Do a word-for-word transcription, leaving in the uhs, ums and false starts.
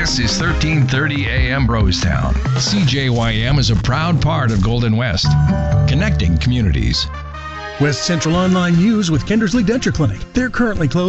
This is thirteen thirty A M Rosetown. C J Y M is a proud part of Golden West, connecting communities. West Central Online News with Kindersley Denture Clinic. They're currently closed